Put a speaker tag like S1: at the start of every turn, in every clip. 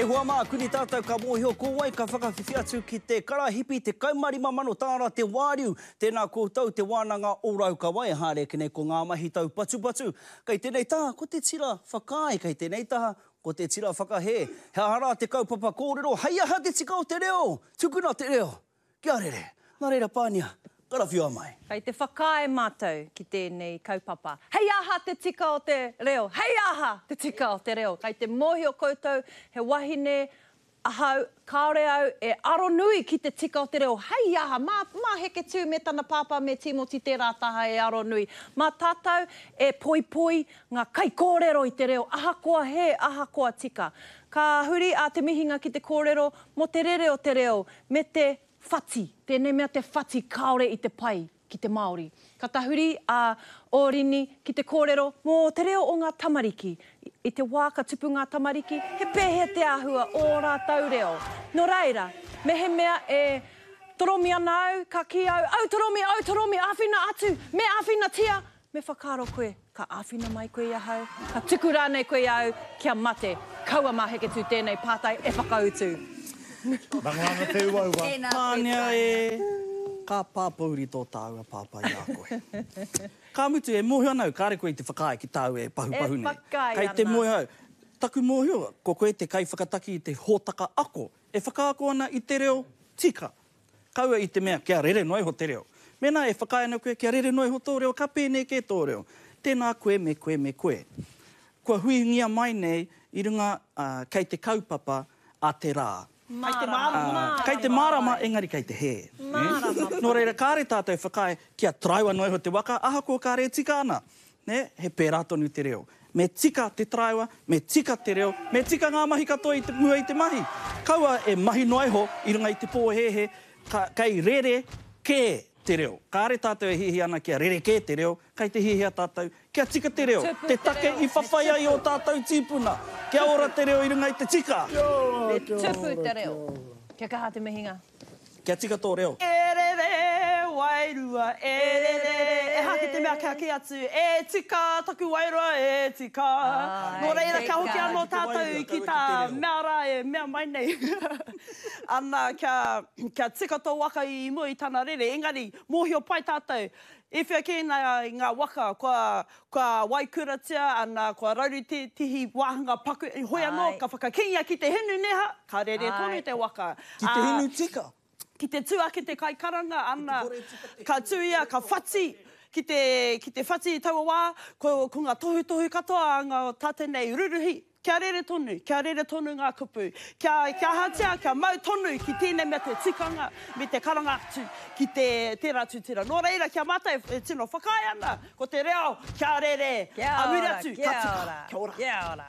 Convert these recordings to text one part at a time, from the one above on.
S1: E hoa maa kuni tātou ka mōhio ko wai ka whakawhiwhi atu ki te karahipi, te kaumarima mano tāra, te wāriu. Tēnā koutou te wānanga o rau ka wai, hāre kene ko ngā mahi tau patu. Kei tēnei taha, ko te tira whakai, kei tēnei taha, ko te tira whakahe. Hea hara te kaupapa kōrero, hei aha te tika o te reo, tukuna te reo. Kia rere, nā reira pānia, karawhiua mai.
S2: Kei te whakae mātou ki tēnei kaupapa. Hei aha te tika o te reo, hei aha te tika o te reo. Kei te mōhio koutou, he wahine, ahau, kaore au, e aro nui ki te tika o te reo. Hei aha, mā heke tū me tana pāpā me Timoti te rātaha e aro nui. Mā tātou e poi ngā kai kōrero i te reo. Ahakoa he, ahakoa tika. Ka huri a te mihinga ki te kōrero, mo te rere o te reo, me te whati. Tēnei mea te whati kaore i te pai ki te Māori. Ka tahuri a Ōrini ki te kōrero, mō te reo o ngā tamariki. I te wā ka tupu ngā tamariki, he pēhe te āhua o rātou reo. Nō reira, me he mea e toromi ana au, ka ki au toromi, āwhina atu, me āwhina tia, me whakaro koe, ka āwhina mai koe iahau, ka tuku rānei koe iau, kia mate, kaua maheke tū tēnei pātai e whakautu.
S3: Ranganga te uaua.
S1: Pānia ka pāpauri tō tāua pāpai a koe. Ka mutu e mōhio anau, kāre koe i te whakae ki tāu e pahu nei. Kei te mōhio au. Taku mōhio, ko koe te kai whakataki i te hōtaka ako. E whakaako ana i te reo tika. Kaua i te mea, kia rere noi ho te reo. Mena e whakae ana koe, kia rere noi ho tō reo, ka pēne ke tō reo. Tēnā koe me koe me koe. Kua huingia mai nei, i runga kei te kaupapa a te rā. Kei te marama, engari kei te he. Nō reira, kāre tātou whakae, kia traiwa noi ho te waka, aha ko kāre tika ana. He pērā tonu te reo. Me tika te traiwa, me tika te reo, me tika ngā mahi katoa i te mua i te mahi. Kaua e mahi noi ho, i runga i te pōhehe, kei rere ke te reo. Kāre tātou e hihi ana kia rere ke te reo, kei te hihi a tātou, kia tika te reo. Te take i whawhai ai o tātou tīpuna. Kia ora te reo i runga i te tika.
S2: Te tupu te reo. Kia kaha te mihinga.
S1: Kia tika tō reo.
S4: E rere, wairua, e rere. E hake te mea kia ki atu. E tika, taku wairua, e tika. Nō reira, kia hoki anō tātou ki tā meara e mea mai nei. Ana, kia tika tō waka i mua i tāna rere. Engari, mōhio pai tātou. E whia ki ngā waka, kua waikuratia, ana kua rauru tihi wāhanga paku. Hoi anō, ka whakakingia ki te hinu neha, ka rere tonu te waka.
S1: Ki te hinu tika?
S4: Ki te tuake te kaikaranga, ana ka tuia, ka whati. Ki te whati i taua wā, ko ngā tohu katoa, ngā tātenei ruruhi. Kia rere tonu ngā kupu. Kia hatia, kia mau tonu ki tēnei mea te tikanga, me te karanga atu ki te ratu tira. Nō reira, kia mata e tino whakae ana, ko te reo, kia rere, a muri atu, ka tika. Kia ora.
S2: Kia ora.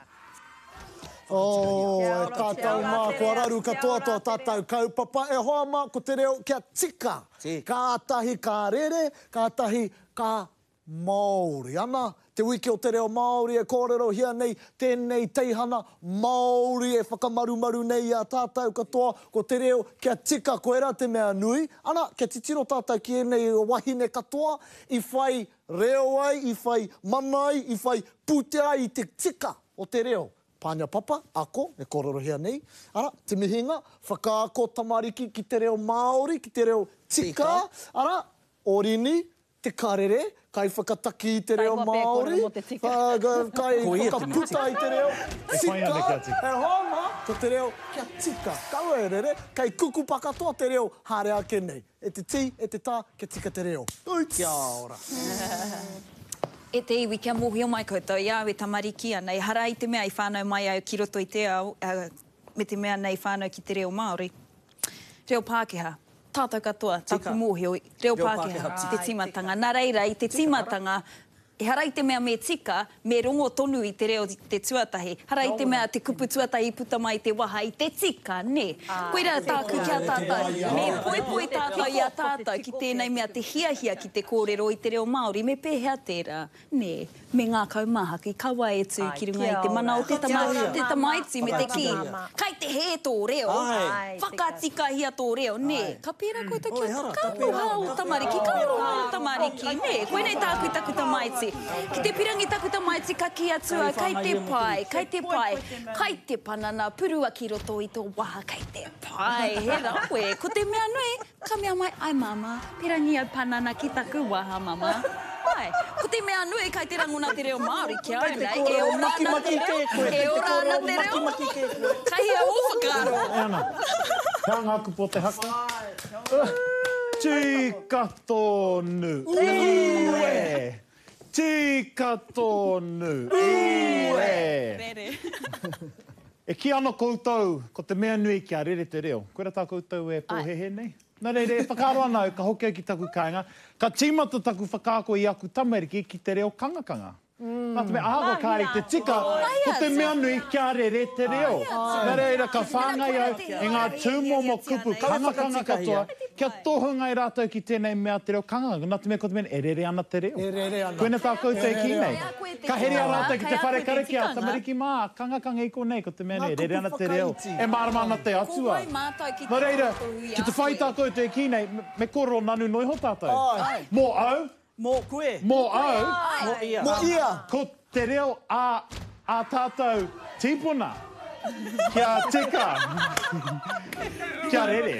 S3: E tātou mā, kua raru katoa tō tātou kaupapa. E hoa mā, ko te reo, kia tika. Kātahi kā rere, kātahi kā Māori. Ana, te wiki o te reo Māori e kōrero hia nei, tēnei teihana Māori e whakamarumaru nei a tātou katoa, ko te reo kia tika koera te mea nui. Ana, kia titiro tātou ki enei wahine katoa, i whai reo ai, i whai mana ai, i whai pute ai i te tika o te reo. Pānia papa, ako, e kōrero hia nei. Ara, te mihinga, whakaako tamariki ki te reo Māori, ki te reo tika. Ara, Ōrini, te karere, kai whakataki i te reo Māori. Kai whakaputa i te reo tika. E homa, ko te reo kia tika. Kaua e rere, kai kuku pakatoa te reo hare ake nei. E te ti, e te tā, kia tika te reo. Kia ora.
S5: E te iwi, kia mōhio mai koutou, iau e tamariki ana, e hara i te mea i whānau mai au ki roto i te ao, me te mea nei whānau ki te reo Māori. Reo Pākehā, tātou katoa, taku mōhio, reo Pākehā, te timatanga. Nā reira, i te timatanga, e hara i te mea me tika, me rongo tonu i te reo te tuatahi. Hara i te mea te kupu tuatahi puta mai te waha i te tika, ne? Koira tāku kia tātou, me poi tātou i a tātou ki tēnei mea te hiahia ki te kōrero i te reo Māori, me pēhea tērā, ne? Me ngā kaumahaki, kaua e tū ki runga i te mana o te tamaiti me te ki. Kai te he tō reo, whakatika hia tō reo, ne? Ka pēra koutou ki ka roha o tamariki, ka roha o tamariki, ne? Koinei tāku taku tamaiti. Ki te pirangi takuta mai tika ki atua, kai te pai, kai te pai, kai te panana, purua ki roto i tō waha, kai te pai. He rawe, ko te mea nui, ka mea mai, ai mama, pirangi au panana ki taku waha, mama. Ai, ko te mea nui, kai te ranguna te reo Māori, kia au nei, e ora ana te reo, e ora ana te reo, kai a ōwhakaro.
S6: Ana, kia ngā kupo te haka. Tika tonu. Ue. Tika tonu. Ue. E ki ana koutou, ko te mea nui kia rere te reo. Koera tā koutou e pōhehe nei? Nā reire, e whakaaro ana ka hoki ki taku kāinga. Ka tīmata taku whakaako i aku tamariki ki te reo kangakanga. Nā te mea āga kāri te tika, ko te mea nui kia rere te reo. Nā reira, ka whāngai au e ngā tūmomo kupu kangakanga katoa, kia tohunga i rātou ki tēnei mea te reo kangakanga. Nā te mea ko te mea e rere ana te reo.
S3: E rere ana.
S6: Koina tā koutou e ki nei. Ka here a rātou ki te whare kariki a tamariki mā, kangakanga i konei, ko te mea nei, rere ana te reo. E marama ana te atua. Nā reira, ki te whai tā koutou e ki nei, me koro nanu noiho tātou. Mō au.
S1: Mō koe.
S6: Mō au.
S1: Mō ia.
S3: Mō ia.
S6: Ko te reo a tātou tīpuna. Kia tika. Kia rere.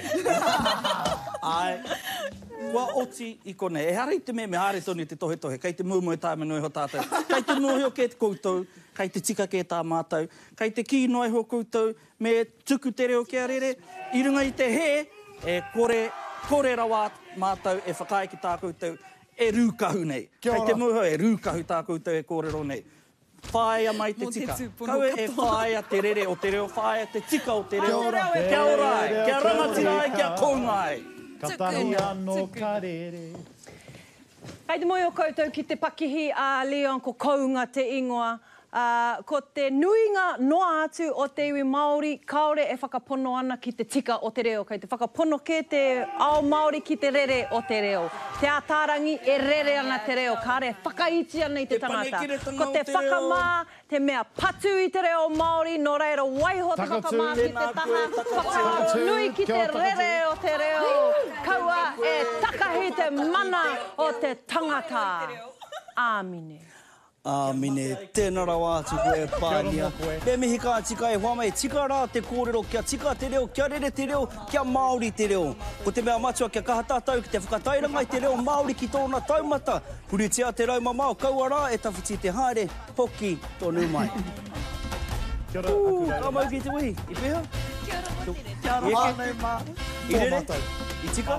S1: Ai. Kua oti i konei. E hara i te me hare tonu te tohe tohe. Kei te mūmui tāme noiho tātou. Kei te nohio ke te koutou. Kei te tika ke tā mātou. Kei te ki noiho koutou. Me tuku te reo kia rere. I runga i te he, e kore rawa mātou e whakae ki tā koutou. E rūkahu nei. Kei te muho e rūkahu tā koutou e kōrero nei. Whāia mai te tika. Kaue e whāia te rere o te reo, whāia te tika o te reo. Kia ora ai, kia rangatira ai, kia kounga ai.
S6: Ka tahi anō ka rere.
S2: Kei te moi o koutou ki te pakihi a Leon ko kounga te ingoa. Ko te nuinga noa atu o te iwi Māori, kaore e whakapono ana ki te tika o te reo. Kei te whakapono ke te ao Māori ki te rere o te reo. Te ātārangi e rere ana te reo. Kāre whakaiti ana i te tangata. Ko te whakamā, te mea patu i te reo Māori, no reira waiho te whakamā ki te taha. Whakaaro nui ki te rere o te reo. Kaua e takahi te mana o te tangata. Āmine.
S1: Āmine, tēnā rau atu koe pānia. Me mihi kā tika e huamai, tika rā te kōrero, kia tika te reo, kia rere te reo, kia Māori te reo. Ko te mea matua kia kahatātau ki te whakatairanga i te reo Māori ki tōna taumata. Huritia te rauma mao, kaua rā e tawhiti te haere, hoki tonu mai.
S6: Kia ora, aku rere.
S1: Ka mau ki te wihi, i peha? Kia ora, mānei mā. I rere? I tika?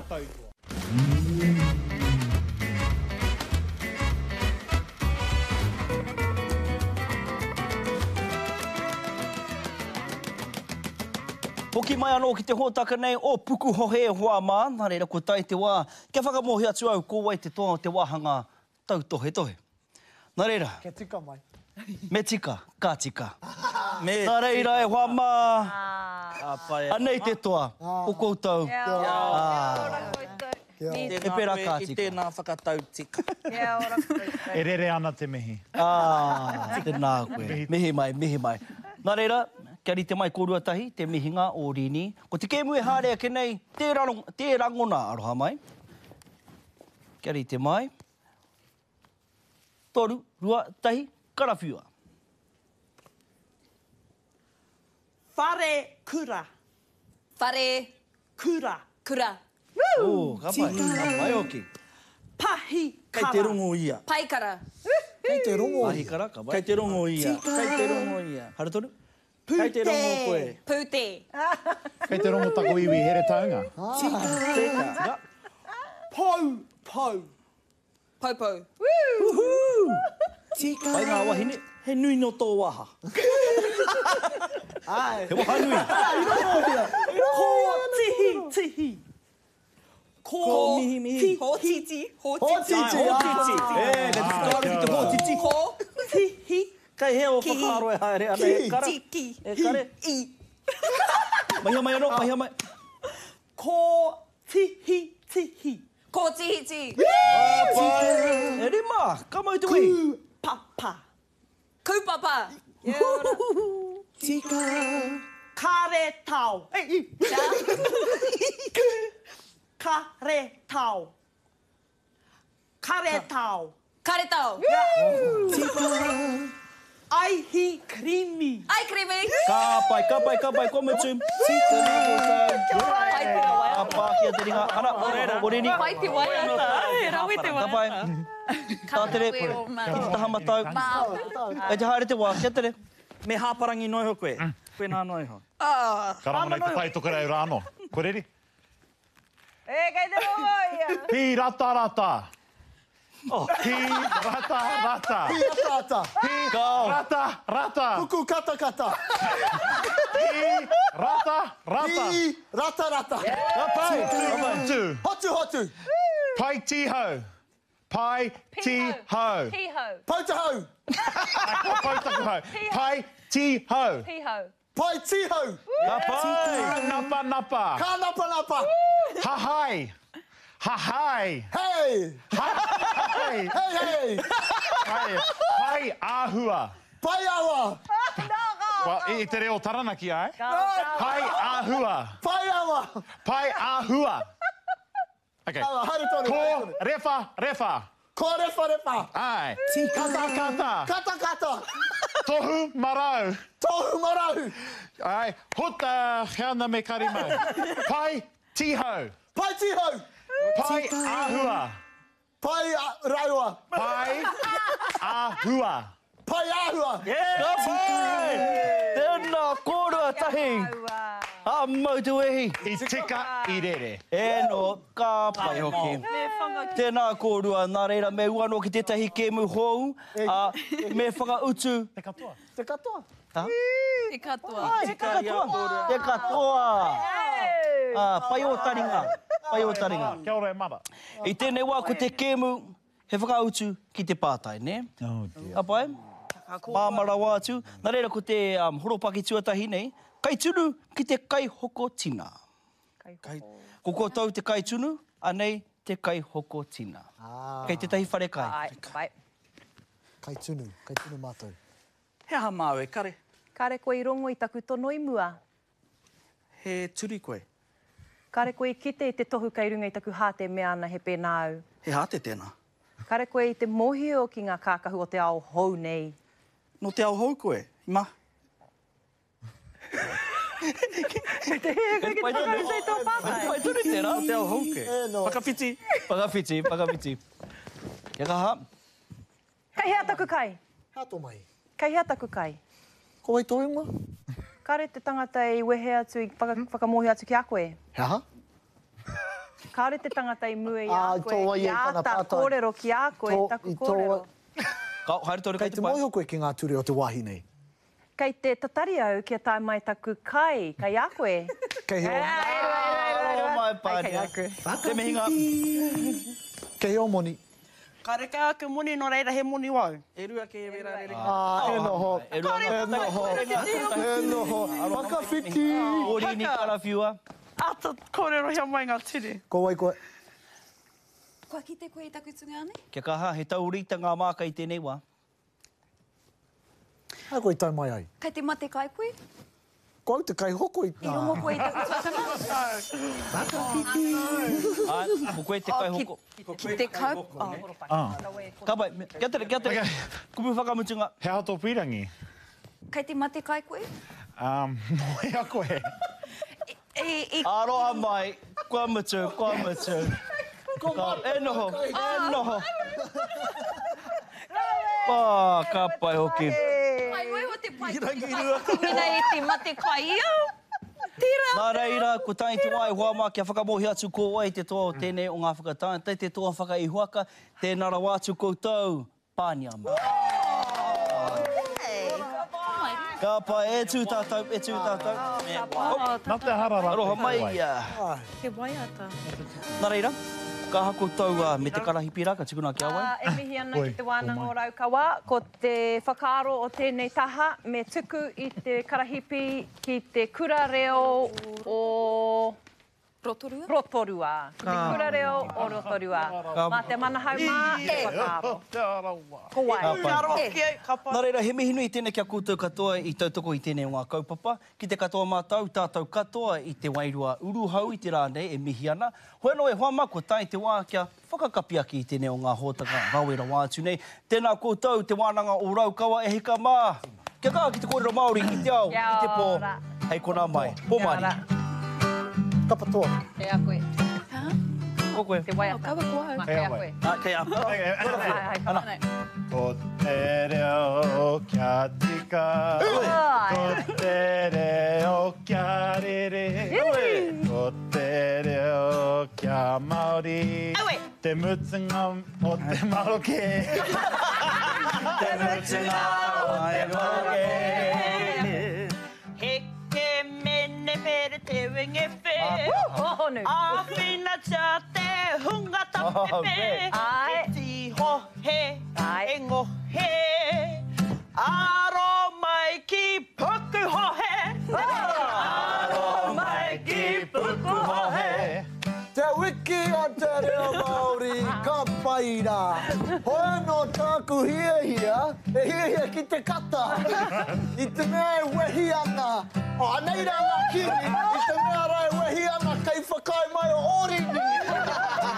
S1: Hoki mai anō ki te hōtaka nei o puku hohe hoa mā, nā reira ko tai te wā. Kia whakamohi atu au ko wai te toa o te wāhanga tau tohe tohe. Nā reira.
S3: Kia tika mai.
S1: Me tika, ka tika. Nā reira e hoa mā. Anei te toa, o koutou. E pera ka tika. I tēnā whakatau tika.
S6: E rere ana te mihi.
S1: Tēnā koe. Mihi mai, mihi mai. Nā reira, kia rite mai kōruatahi, te mihinga o Rini. Ko te kēmu e hārea ke nei, te rangona aroha mai. Kia rite mai. Toru, rua, tahi, karawhiua.
S4: Whare kura.
S5: Whare
S4: Kura.
S5: kura.
S1: Ka pai, ka pai oki.
S4: Pahi
S1: Kei
S4: kara.
S1: te rongo ia.
S5: Paikara.
S3: Kei te rongo.
S1: Pahi kara, ka pai. Kei te rongo ia. Kei te rongo ia. Hara toru? Kei te rongo koe.
S5: Pūte.
S6: Kei te rongo tako iwi here taunga.
S1: Tika.
S4: Pou. Pou.
S5: Poupou.
S1: Pai ngā wahine, he nui no tō waha.
S3: Ai.
S1: He waha nui.
S4: Ko tihi tihi. Ko
S1: mihi mihi.
S5: Ho titi. Ho
S3: Hōtiti.
S1: Hōtiti. E, ka whakaaro ki te hōtiti.
S5: Ho
S4: tihi.
S1: Kai he o whakaaro e haere ana e kara.
S5: tiki.
S1: E kare.
S5: I.
S1: Mahi mai anō, mahi mai.
S4: Ko tihi tihi.
S5: Ko tihi ti.
S1: E rima, ka mau te wei.
S4: Papa.
S5: Kupapa.
S1: Tika.
S4: Kare tau. Kare tau. Kare tau.
S5: Kare tau.
S4: Aihi creamy.
S5: Ai, creamy.
S1: Ka pai, ko mutu. Tika nā koutou. Ka pā kia te ringa. Ana, oreni.
S5: Pai te waiata.
S4: He rawi te
S1: Ka pai. Ka tere, ki te taha matau. E te haere te wā, kia tere. Me hāparangi noi ho koe. Koe nā noi ho.
S6: Karamana i te pai toka rei rāno. Ko reri?
S2: E, kei te roa ia.
S6: Pi rata rata. Pi rata rata.
S3: Pi rata.
S6: Pi rata rata.
S3: Kuku kata kata.
S6: Pi rata rata.
S3: Pi rata rata.
S6: Ka pai. Hotu.
S3: Hotu hotu.
S6: Pai tihau. Pai tihau.
S2: Piho.
S3: Pautahau.
S6: Pai taku hau. Pai tihau.
S2: Piho.
S3: Pai tihau.
S1: Ka pai.
S6: Napa napa.
S3: Ka napa napa.
S6: Hahai. Hahai.
S3: Hey.
S6: Hahai.
S3: Hey hey.
S6: Pai ahua.
S3: Pai awa.
S6: I te reo taranaki ai. Pai ahua.
S3: Pai awa.
S6: Pai ahua. Okay.
S3: Awa, haere tonu.
S6: Ko refa refa.
S3: Ko refa refa.
S6: Ai. Kata kata.
S3: Kata kata.
S6: Tohu marau.
S3: Tohu marau.
S6: Ai. Hota heana me karimau. Pai tihau.
S3: Pai tihau.
S6: Pai ahua.
S3: Pai raua.
S6: Pai ahua.
S3: Pai ahua.
S1: Ka pai. Tēnā kōrua tahi. A mautu ehi.
S6: I tika I rere.
S1: E no, ka pai hoki. Tēnā kōrua, nā reira, me uano ki tētahi kēmu hou, me whakautu.
S6: Te katoa.
S3: Te katoa.
S5: Te katoa.
S1: Te katoa. Te katoa. Pai o taringa. Pai o taringa.
S6: Kia ora e mara.
S1: I tēnei wā, ko te kēmu, he whakautu ki te pātai, ne?
S6: Oh dear.
S1: A pai? Pāmara wātu. Nā reira, ko te horopaki tuatahi nei, kai tunu ki te kai hoko tina. Ko koutou te kai tunu, anei te kai hoko tina. Kei te tahi whare kai.
S2: Ai, pai.
S3: Kai tunu mātou.
S1: He aha māu e kare.
S2: Kare koe I rongo I taku tono I mua.
S1: He turi koe.
S2: Kare koe I kite I te tohu kai runga I taku hāte mea ana he pēnā au.
S1: He hāte tēnā.
S2: Kare koe I te mohio ki ngā kākahu o te ao hou nei.
S1: No te ao hou koe, ima.
S2: Pai
S1: turi tēnā, no te ao hou koe.
S3: no.
S1: Pakawhiti. Kia kaha.
S2: Kai hea taku kai.
S3: Hato mai.
S2: Kai hea taku kai.
S3: Ko wai toenga?
S2: Kare te tangata I wehe atu, I whakamohi atu ki a koe.
S3: He aha?
S2: Kare te tangata I mue I a koe,
S3: tō ai
S2: I
S3: e tāna
S2: a tā
S3: pātai.
S2: kōrero ki a koe, taku kōrero.
S1: Ka, haere tōre
S3: Kei
S1: kai
S3: te
S1: te pai.
S3: moho koe ki ngā ture o te wāhi nei.
S2: Kei te tatari au kia tā mai taku kai, kai a koe.
S3: Kei he
S1: Oh, mai pānia. Te mehinga.
S3: Kei o moni.
S4: Ka reka ake moni no reira he moni wau.
S1: E rua ke e wera re.
S3: E noho.
S1: E rua
S3: E noho. Whakawhiti.
S1: Ori ni karawhiua.
S4: Ata kōrero hea mai ngā tiri.
S3: Ko wai koe.
S5: Kua ki te koe I taku tunga ane?
S1: Kia kaha, he taurita ngā māka I tēnei wā.
S3: Hā koe tau mai ai.
S5: Kai te mate kai koe?
S3: Ko au te kai hoko I
S5: I rongo koe I taku tuatana?
S1: Ai, mo koe te kai hoko.
S5: Ki te kau?
S1: Ka pai, kia tere. Kupu whakamutunga.
S6: He ato pirangi.
S5: Kai te mate kai koe?
S6: Moi a koe.
S1: Aroha mai, kua mutu. E noho. Ka pai hoki.
S5: Pai oe o te pai. Mina e te mate kai au. Tira.
S1: Nā reira, ko tāi te wai hoama kia whakamohi atu ko oi te toa o tēnei o ngā whakatānei, te toa whakaihuaka, tēnara wātu koutou, pānia mai. Ka pai, e tū tātou.
S6: Nā te harara.
S1: Aroha mai.
S4: He waiata.
S1: Nā reira, ka hako tau me te karahipi rā, ka tikuna ki awai.
S2: E mihi ana ki te wānanga o Raukawa, ko te whakaaro o tēnei taha, me tuku I te karahipi ki te kura reo o
S5: Rotorua?
S2: Rotorua. Ki te kura reo o Rotorua. Mā te manahau mā, e whakaaro. Ko wai.
S1: Nā reira, he mihi nui tēnei kia koutou katoa i tautoko i tēnei o ngā kaupapa. Ki te katoa mātou, tātou katoa i te wairua uruhau i te rānei e mihi ana. Hoi no e hoa mako tai te wā kia whakakapi aki i tēnei o ngā hōtaka rawera wātu nei. Tēnā koutou, te wānanga o Raukawa e hika mā. Kia kā ki te kōrero Māori i te ao, i te pō. Hei kona mai. Pō Māori.
S3: Kapatoa.
S2: E a koe.
S1: O koe.
S2: Te waiata.
S5: Kawa kua.
S2: Ke a koe.
S1: Kei apa.
S2: Ana.
S6: Ko te reo kia tika, ko te reo kia rere, ko te reo kia Māori, te mutunga o te maroke.
S1: Te mutunga o te maroke.
S4: Heke mene pere te winge whe.
S2: Honu.
S4: A whina tia te hunga tapepe.
S2: Ai.
S4: E ti hohe,
S2: Ai.
S4: e ngohe. Aro mai ki puku hohe.
S1: Aro mai ki puku hohe.
S3: Te wiki o te reo Māori ka paira. Hoi no tāku hiahia, e hiahia ki te kata. I te mea e wehi ana. O, anei rā ngā kiri, i te mea